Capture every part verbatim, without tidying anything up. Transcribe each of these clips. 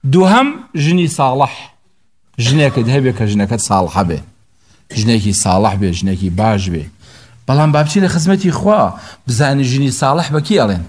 دووهەم ژنی ساڵح ژنێکت هەبێ کە ژنەکەت ساڵحە بێ ژنێکی ساڵح بێ ژنێکی باش بێ بەڵام بابچی لە خزمەتی خوا بزانی ژنی ساڵح بە کی ئەڵێن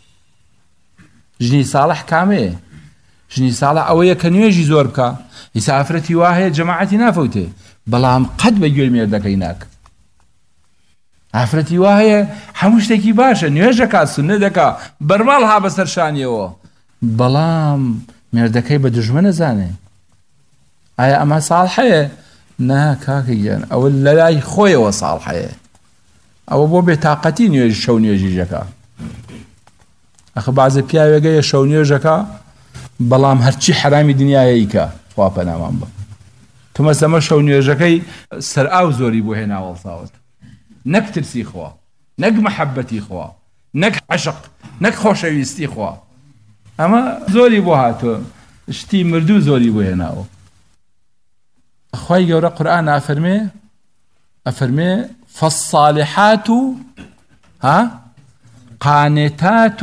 ژنی ساڵح کامەیە ژنی ساڵح ئەوەیە کە نوێژی زۆر بکە ئیسا ئافرەتی وا هەیە جەماعەتی نافەوتێ بەڵام قەت بە گوێ مێردەکەی ناکە ئافرەتی وا هەیە هەموو شتێکی باشە نوێژ دەکات سونە دەکات بەرماڵ ها بەسەر شانیەوە بەڵام مێردەکەی بە دوژمن نەزانێ ئایا ئەمە ساڵحەیە نا کاکە گیان ئەوە لە لای خۆیەوە ساڵحەیە ئەوە بۆ بێتاقەتی نوێژ شەو نوێژی ژەکە ئەخە بەعزە پیاوێگەیە شەو نوێژەکە بەڵام هەرچی حرامی دنیایە ئیکە خوا پەنامان بە تو مەسەمە شەو نوێژەکەی سەر ئاو زۆری بۆ هێناوەڵساوت نەک ترسی خوا نەک مەحەبەتی خوا نەک عەشق نەک خۆشەویستی خوا ئەمە زۆری بۆ هاتووە شتی مردوو زۆری بۆ هێناوە خوای گەورە قورئان ئەفەرمێ ئەفەرمێ فالصالحات ها قانتات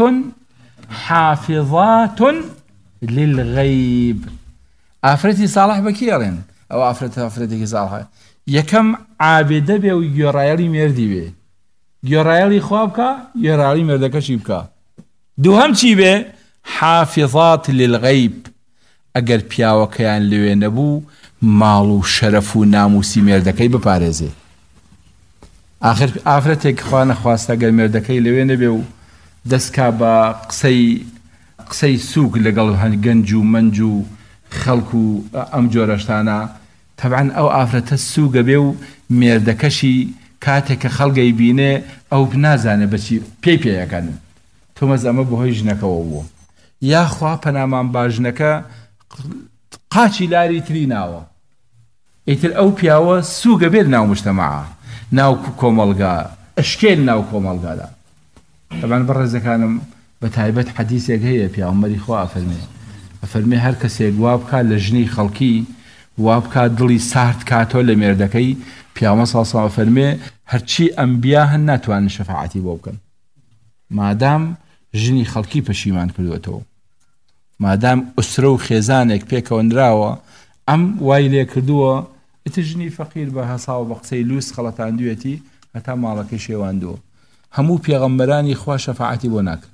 حافظات للغيب ئافرەتی ساڵح بە کی ئەڵێن ئەو ئافرەتە ئافرەتێکی ساڵحە یەکەم عابدە بێ و گوێڕایەڵی مێردی بێ گوێڕایەڵی خوا بکە گوێڕایەڵی مێردەکەشی بکە دووهەم چی بێ حافظات للغيب ئەگەر پیاوەکەیان لەوێ نەبوو ماڵ و شەرەف و ناموسی مێردەکەی بپارێزێ ئاخر ئافرەتێک خوا نەخواستە ئەگەر مێردەکەی لەوێ نەبێ و دەستکا بە قسەی قسەی سووک لەگەڵ گەنج و مەنج و خەڵک و ئەم جۆرەشتانە تەبعەن ئەو ئافرەتە سووگە بێ و مێردەکەشی کاتێک کە خەڵگەی بینێ ئەو نازانێ بەچی پێی پێیەکەن تۆمەز ئەمە بەهۆی ژنەکەەوە بووە یاخوا پەنامان با ژنەکە قاچی لاری تری ناوە ئیتر ئەو پیاوە سووگە بێت ناو مجتەمەعە ناو کۆمەڵگا ئەشکێل ناو کۆمەڵگادا تەبعەن بەڕێزەکانم بە تایبەت حەدیثێک هەیە پیامبەری خوا ئەفەرمێ ئەفەرمێ هەر کەسێک وا بکات لە ژنی خەڵکی وا بکات دڵی سارد کاتەوە لە مێردەکەی پیامبەر صلی الله علیه و سلم ئەفەرمێ هەرچی ئەنبیا هەن ناتوانن شەفاعەتی بۆ بکەن مادام ژنی خەڵکی پەشیمان کردوێتەوە مادام ئوسرە و خێزانێک پێکەوەندراوە ئەم وای لێ کردووە ئیتر ژنی فەقیر بە هەساو بە قسەی لووس خەڵەتاندوێتی هەتا ماڵەکەی شێواندووە هەموو پێغەمبەرانی خوا شەفاعەتی بۆ ناکرد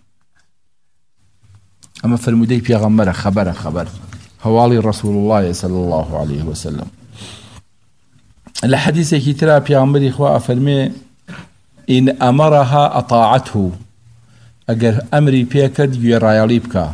ئەمە فرمودەی پێغەمبەرە خەبەرە خەبەر هەواڵی ڕەسوول الله صلی الله عليه وسلم لە حەدیثێکی ترا پێغەمبەری خوا ئەفەرمێ ئین ئەمەرەها ئەطاعەته ئەگەر ئەمری پێکرد گوێڕایەڵی بکە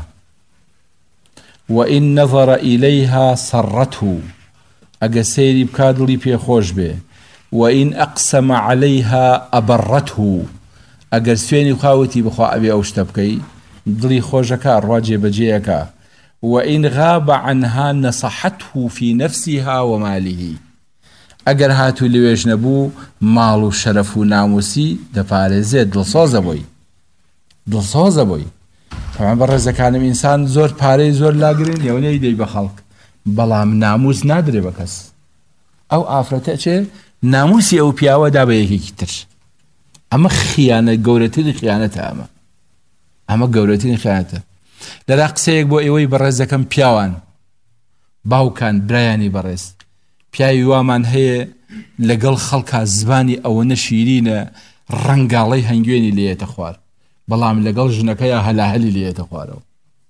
وإن نظر إليها سرته أجا سيري بكادلي بي خوش به وإن أقسم عليها أبرته أجا سويني خاوتي بخوا أبي أوشتبكي دلي خوشكا الراجي بجيكا وإن غاب عنها نصحته في نفسها وماله أجر هاتو لويش نبو مالو شرف ناموسي دفارزي دلصوز بوي دلصوز بوي طبعا بەڕێزەکانم ئینسان زۆر پارەی زۆر لاگرن یەونەی دەی بە خەڵک بەڵام ناموس نادرێ بە کەس ئەو ئافرەتە چێ ناموسی ئەو پیاوەدا بە یەکێکی تر ئەمە خیانەت گەورەترین خیانەتە ئەمە ئەمە گەورەترین خیانەتە لەلا قسەیەک بۆ ئێوەی بەڕێزەکەم پیاوان باوکان برایانی بەڕێز پیاوی وامان هەیە لەگەڵ خەڵکا زبانی ئەوەنە شیرینە ڕەنگاڵەی هەنگوێنی لێتە خوار بەڵام لەگەڵ ژنەکەیە هەلاهەلی لێتە خوارەوە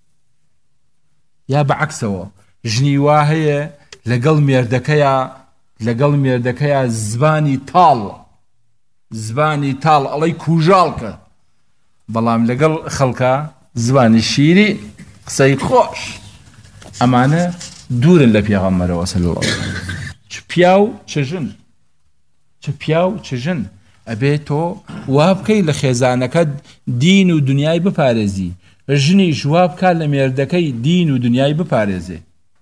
یا بەعەکسەوە ژنی وا هەیە لەگەڵ مێردەکەیە لەگەڵ مێردەکەیە زبانی تاڵ زبانی تاڵ ئەڵەی کوژاڵکە بەڵام لەگەڵ خەڵکە زبانی شیری قسەی خۆش ئەمانە دوورن لە پێغەمبەرەوە صلی الله علیه وسلم چ پیاو چ ژن چ پیاو چ ژن ئەبێ تۆ وا بکەی لە خێزانەکەت دین و دنیای بپارێزی ژنیش وا بکات لە مێردەکەی دین و دنیای بپارێزێ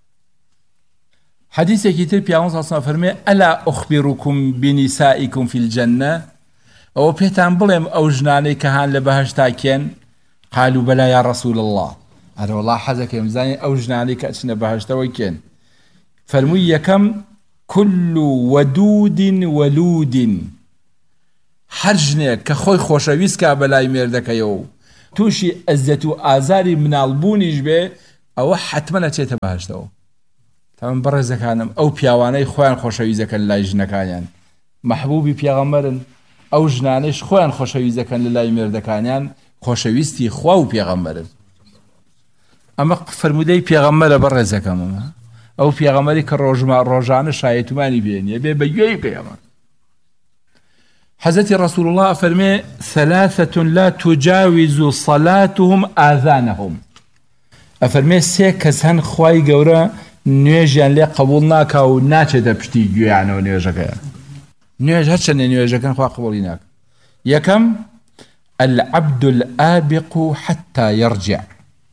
حەدیثێکی تر پیامبەر صلی الله علیه و سلم فەرمێ ئەلا ئوخبیڕکم بنیسائیکم فی الجەنە ئەوە پێتان بڵێم ئەو ژنانەی کە هان لە بەهەشتا کێن قالوا بەلا یا ڕەسوول الله ئەرە وەڵا حەزەکەم بزانین ئەو ژنانەی کە ئەچنە بەهەشتەوەی کێن فەرمووی یەکەم كل ودود ولود هەر ژنێک کە خۆی خۆشەویست کا بەلای مێردەکەیەوە تووشی ئەزیەت و ئازاری مناڵبوونیش بێ ئەوە حتممە چێتە باشەوە تاوان بەڕێزەکانم ئەو پیاوانەی خۆیان خۆشەویستەکەن لای ژنەکانیان محبوبی پێغەمبەرن ئەو ژنانەش خۆیان خۆشەویستەکەن لە لای مێردەکانیان خۆشەویستی خوا و پێغەمبەرن ئەمە فرمودەی پێغەمبەرە بەڕێزەکەمەوە ئەو پێغەمبەری کە ڕۆژما ڕۆژانە شایەتمانی بێنیە بێ بە گوێی پێغەمبەر حەزەتی ڕەسوڵ الله فەرمێ ثەلاثەة لا تجاوز صلاتهم آذانهم ئەفەرمێ سێ کەس هەن خوای گەورە نوێژیان لێ قبول ناکا و ناچێتە پشتی گوێیانەوە نوێژەکەیان نوێژ هەرچەندە نوێژەکەن خوا قبوڵی ناکە یەکەم العبد الآبق حتى يرجع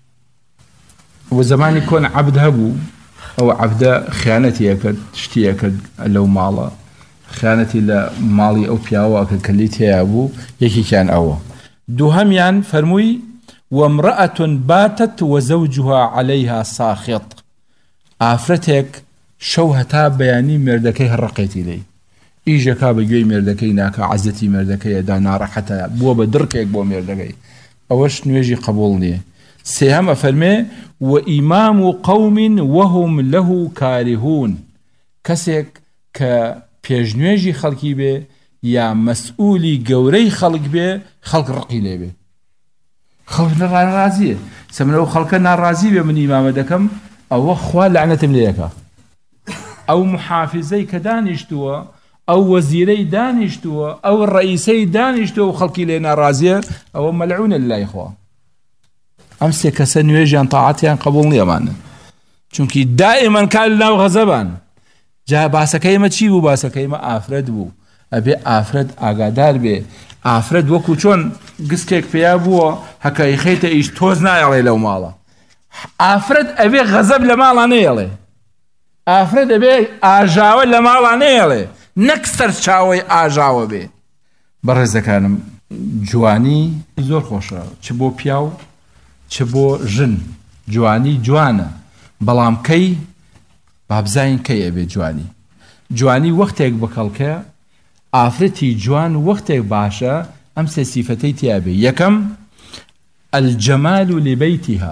وزمانی کۆن عبد هەبوو ئەو عبدە خیانەتی ئەکرد شتی ئەکرد لەو ماڵە خیانەتی لە ماڵی ئەو پیاوە کە کەلی تێیا بوو یەکێکیان ئەوە دووهەمیان فەرمووی وامرأة باتت وزوجها عليها ساخط ئافرەتێک شەو هەتا بەیانی مێردەکەی هەڕقێتی لێی ئیژەکا بە گوێی مێردەکەی ناکە عەزەتی مێردەکەیەدا ناڕەحەتە بووە بە درکێک بۆ مێردەکەی ئەوەش نوێژی قبوڵ نییە سێهەم ئەفەرمێ وئیمام قەوم وهم له کارهون کەسێک کە پێشنوێژی خەڵکی بێ یا مەسئولی گەورەی خەڵک بێ خەڵک ڕقی لێ بێ خەڵک ناڕازیە سەمنەوە خەڵکە ناڕازی بێ من ئیمامە دەکەم ئەوە خوا لعنەتم لێیەکە ئەو محافزەی کە دانیشتووە ئەو وەزیرەی دانیشتووە ئەو ڕئیسەی دانیشتووە و خەڵکی لێ ناڕازیە ئەوە مەلعونە لای خوا ئەم سێ کەسە نوێژیان تاعاتیان قبوڵ نییەمانە چونکی دائیمەن کار لەناو غەزەبان جا باسەکەیمە چی بوو باسەکەیمە ئافرەت بوو ئەبێ ئافرەت ئاگادار بێ ئافرەت وەکو چۆن گسکێک پێیا بووە هەکای خەیتە ئیش تۆز نایەڵێ لەو ماڵە ئافرەت ئەبێ غەزەب لە ماڵا نەیەڵێ ئافرەت ئەبێ ئاژاوە لە ماڵا نەیەڵێ نەک سەرچاوەی ئاژاوە بێ بەڕێزەکانم جوانی زۆر خۆشە چ بۆ پیاو چ بۆ ژن جوانی جوانە بەڵام کەی بابزاین کەی ئەبێ جوانی جوانی وەختێک بەکەڵکە ئافرەتی جوان وەختێک باشە ئەم سێ سیفەتەی تیا بێ یەکەم الجەمال لبەیتیها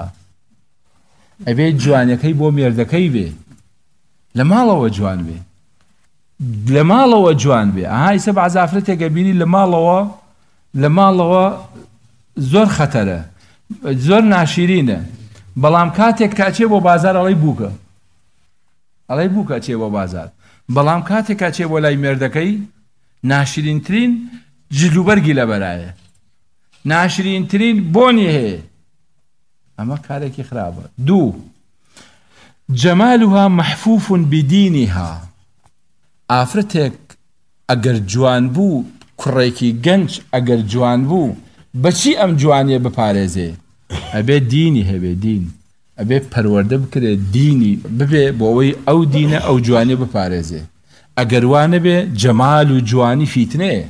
ئەبێ جوانەکەی بۆ مێردەکەی بێ لە ماڵەوە جوان بێ لە ماڵەوە جوان بێ ئاها ئیسە بەعەز ئافرەتێکە بینی لە ماڵەوە لە ماڵەوە زۆر خەتەرە زۆر ناشیرینە بەڵام کاتێک کاچێ بۆ بازار ئەڵەی بووکە ئەڵەی بووکە چێ بۆ بازار بەڵام کاتێک کاچێ بۆ لای مێردەکەی ناشرینترین جلوبەرگی لەبەرایە ناشرینترین بۆنی هەیە ئەمە کارێکی خراپە دوو جەمالها محفوف بدینها ئافرەتێک ئەگەر جوان بوو کوڕێکی گەنج ئەگەر جوان بوو بەچی ئەم جوانیە بپارێزێ ئەبێ دینی هەبێ دین ئەبێ پەروەردە بکرێت دینی ببێ بۆ ئەوەی ئەو دینە ئەو جوانی بپارێزێ ئەگەر وانە بێ جەمال و جوانی فیتنەیە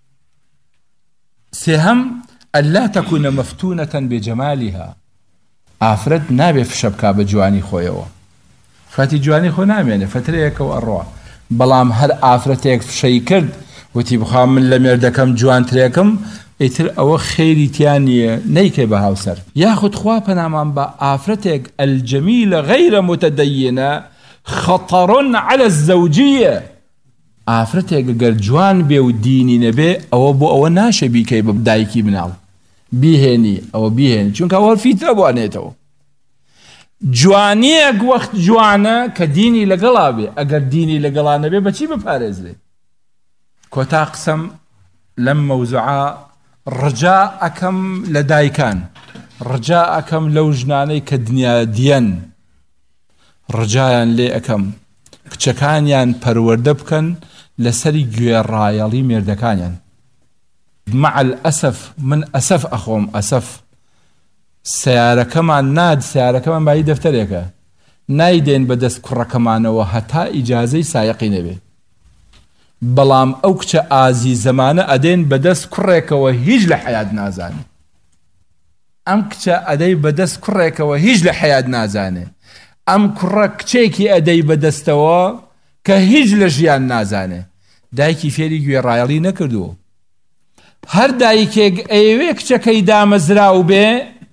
سێهەم ئەلا تەکونە مەفتونەتەن بێجەمالیها ئافرەت نابێ فشە بکا بە جوانی خۆیەوە فاتی جوانی خۆ نامێنێ فترەیەکەوە ئەڕوا بەڵام هەر ئافرەتێک فشەی کرد وتی بخوا من لە مێردەکەم جوانترێکم ئیتر ئەوە خێری تیانیە نەیکێ بە هاوسەر یاخود خوا پەنامان بە ئافرەتێک الجەمیلە غەیرە متەدەینە خەتەڕٌ عەلە الزەوجیە ئافرەتێک گەر جوان بێ و دینی نەبێ ئەوە بۆ ئەوە ناشە بیکەی بە دایکی مناڵ بیهێنی ئەوە بیهێنی چونکە ئەوە فیترە بوانێتەوە جوانیەک وەخت جوانە کە دینی لەگەڵا بێ ئەگەر دینی لەگەڵا نەبێ بەچی بپارێزرێ کۆتا قسەم لەم مەوزوعە ڕجا ئەکەم لە دایکان ڕجا ئەکەم لەو ژنانەی کە دنیا دیەن ڕجایان لێ ئەەکەم کچەکانیان پەروەردە بکەن لەسەری گوێڕایەڵی مێردەکانیان مع الأسف من ئەسەف ئەخۆم ئەسەف سیارەکەمان ناد سیارەکەمان بایی دەفتەرێکە نایدێن بەدەست کوڕەکەمانەوە هەتا ئیجازەی سایقی نەبێ بەڵام ئەو کچە ئازی زەمانە ئەدێن بەدەست کوڕێکەوە هیچ لە حەیات نازانێ ئەم کچە ئەدەی بەدەست کوڕێکەوە هیچ لە حەیات نازانێ ئەم کوڕە کچێکی ئەدەی بەدەستەوە کە هیچ لە ژیان نازانێ دایکی فێری گوێڕایەڵی نەکردووە هەر دایکێک ئەیەوێ کچەکەی دامەزراو بێ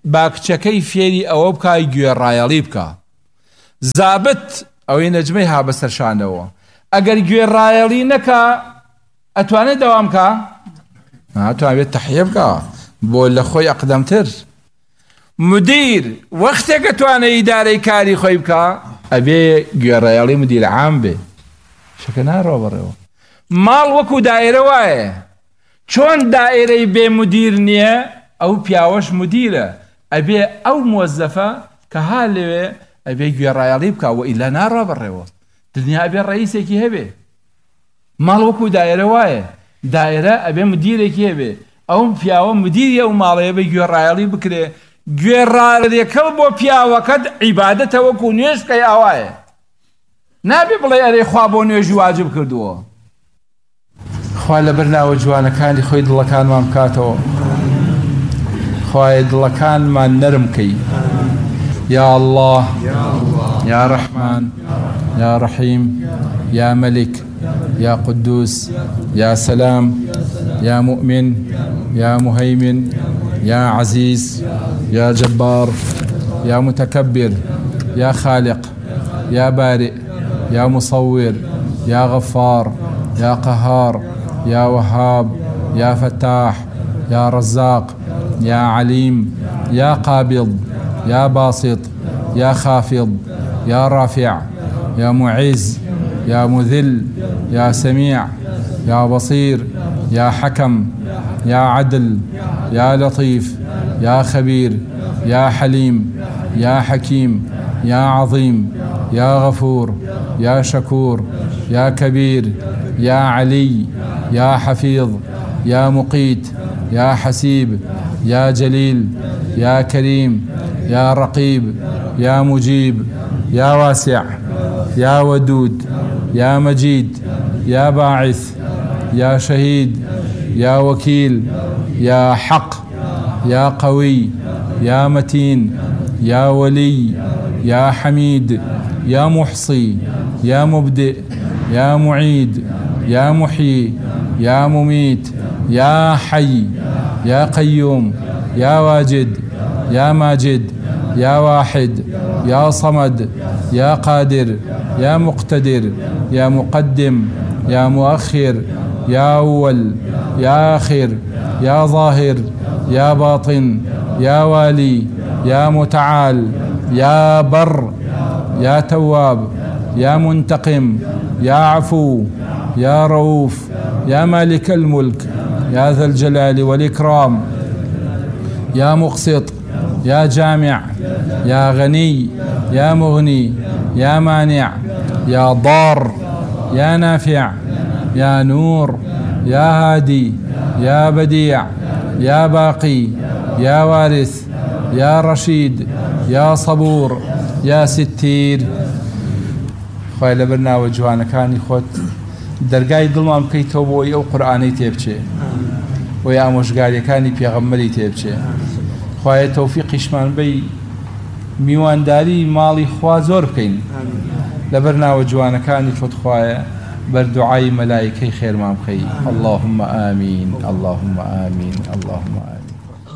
با کچەکەی فێری ئەوە بکای گوێڕایەڵی بکە. زابت ئەوەی نەجمەی ها بەسەر شانەوە ئەگەر گوێڕایەڵی نەکا ئەتوانێت دەوام بکە؟ ناتوانێت تەحیە بکە بۆ لە خۆی ئەقدەمتر. مدیر وەختێک توانێت ئیدارەی کاری خۆی بکە ئەبێ گوێڕایەڵی مدیر عام بێ. شەکە ناڕۆ بەڕێوە. ماڵ وەکو دایرە وایە، چۆن دائرەی بێ مدیر نییە ئەو پیاوەش مدیرە، ئەبێ ئەو مۆزەفە کە ها لەوێ ئەبێ گوێڕایەڵی بکە و ئیلا ناڕۆ بەڕێوە. دنیا ئەبێ ڕئیسێکی هەبێ. ماڵ وەکو دایرە وایە، دایرە ئەبێ مدیرێکی هەبێ، ئەو پیاوە مدیریە و ماڵەیە بێ گوێڕایەڵی بکرێ. گوێڕایەڵیەکە بۆ پیاوەکەت عیبادەتە وەکو نوێژ بکەی ئاوایە. نابێ بڵێ ئەرێ خوا بۆ نوێژی واجب کردووە. خوا لەبەر ناوە جوانەکانی خۆی دڵەکانمان بکاتەوە، خوای دڵەکانمان نەرم کەی. یا الله، یا رحمن، یا رحیم، یا ملك، یا قدوس، یا سلام، یا مؤمن، یا مهيمن، یا عزيز، یا جبار، یا متكبر، یا خالق، یا بارئ، یا مصور، یا غفار، یا قهار، يا وهاب، يا فتاح، يا رزاق، يا عليم، يا قابض، يا باسط، يا خافض، يا رافع، يا معز، يا مذل، يا سميع، يا بصير، يا حكم، يا عدل، يا لطيف، يا خبير، يا حليم، يا حكيم، يا عظيم، يا غفور، يا شكور، يا كبير، يا علي، يا حفيظ، يا مقيت، يا حسيب، يا جليل، يا كريم، يا رقيب، يا مجيب، يا واسع، يا ودود، يا مجيد، يا باعث، يا شهيد، يا وكيل، يا حق، يا قوي، يا متين، يا ولي، يا حميد، يا محصي، يا مبدئ، يا معيد، يا محيي، يا مميت، يا حي، يا قيوم، يا واجد، يا ماجد، يا واحد، يا صمد، يا قادر، يا مقتدر، يا مقدم، يا مؤخر، يا أول، يا آخر، يا ظاهر، يا باطن، يا والي، يا متعال، يا بر، يا تواب، يا منتقم، يا عفو، يا رؤوف، يا مالك الملك، يا ذا الجلال والإكرام، يا مقسط، يا جامع، يا غني، يا مغني، يا مانع، يا ضار، يا نافع، يا نور، يا هادي، يا بديع، يا باقي، يا وارث، يا رشيد، يا صبور، يا ستير. خوای لەبەر ناوە جوانەکانی خۆت دەرگای دڵمان بکەیتەوە بۆی ئەو قورئانەی تێبچێ و ئامۆژگاریەکانی پێغەمبەری تێبچێ. خوایە تەوفیقیشمان بەی میوانداری ماڵی خوا زۆر بکەین لەبەر ناوە جوانەکانی خۆت. خوایە بەردوعای مەلایکەی خێرمان بکەی. اللهم آمین، اللهم آمین، اللهم آمین.